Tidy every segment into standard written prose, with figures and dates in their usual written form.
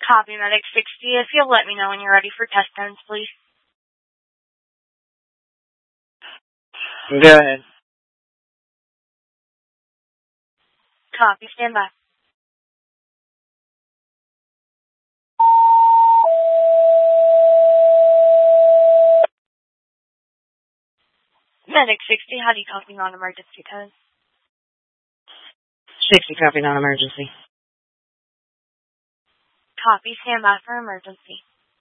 Copy Medic 60. If you'll let me know when you're ready for test zones, please. Go ahead. Copy. Stand by. Medic 60. How do you copy non-emergency tone? 60, copy non-emergency. Copy. Stand by for emergency.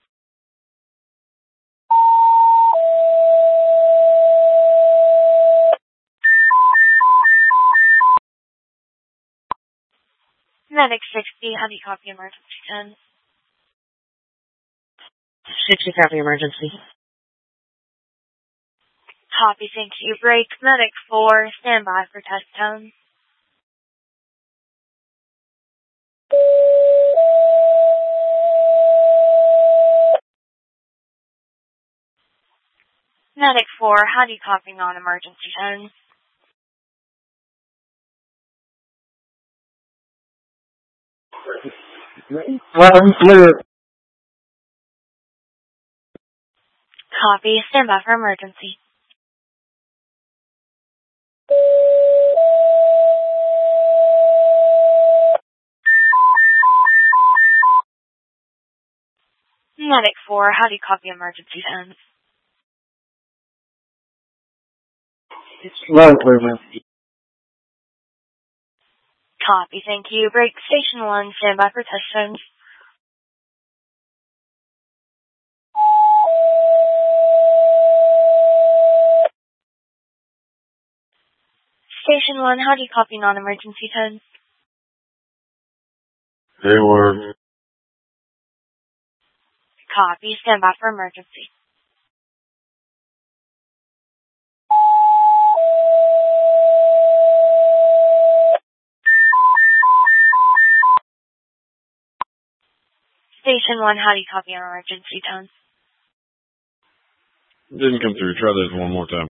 Medic 60. How do you copy emergency tone? 60, copy emergency. Copy. Thank you. Break. Medic 4. Stand by for test tone. Medic 4. How do you copy non-emergency tone? Copy. Stand by for emergency. Medic 4. How do you copy emergency tone? Loud and clear, man. Copy. Thank you. Break. Station 1. Stand by for test zones. Station 1. How do you copy non-emergency tone? Hayward. Copy. Stand by for emergency. Station 1. How do you copy an emergency tone? Didn't come through. Try this one more time.